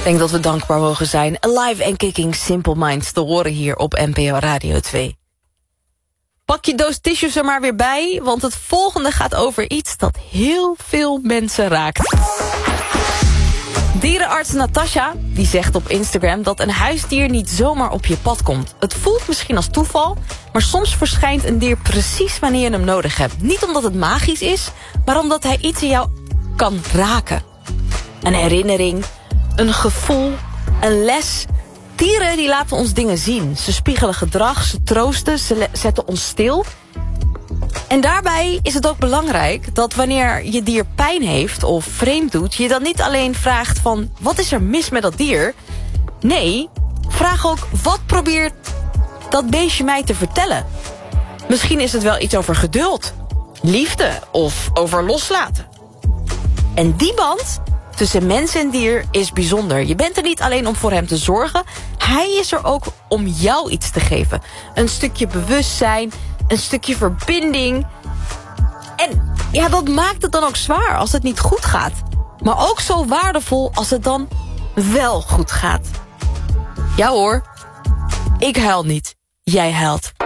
Ik denk dat we dankbaar mogen zijn. Alive and Kicking Simple Minds te horen hier op NPO Radio 2. Pak je doos tissues er maar weer bij, want het volgende gaat over iets dat heel veel mensen raakt. Dierenarts Natasha die zegt op Instagram dat een huisdier niet zomaar op je pad komt. Het voelt misschien als toeval, maar soms verschijnt een dier precies wanneer je hem nodig hebt. Niet omdat het magisch is, maar omdat hij iets in jou kan raken. Een herinnering, een gevoel, een les. Dieren die laten ons dingen zien. Ze spiegelen gedrag, ze troosten, ze zetten ons stil. En daarbij is het ook belangrijk dat wanneer je dier pijn heeft of vreemd doet, je dan niet alleen vraagt van wat is er mis met dat dier? Nee, vraag ook wat probeert dat beestje mij te vertellen? Misschien is het wel iets over geduld, liefde of over loslaten. En die band tussen mens en dier is bijzonder. Je bent er niet alleen om voor hem te zorgen. Hij is er ook om jou iets te geven. Een stukje bewustzijn, een stukje verbinding. En ja, dat maakt het dan ook zwaar als het niet goed gaat. Maar ook zo waardevol als het dan wel goed gaat. Ja hoor, ik huil niet. Jij huilt.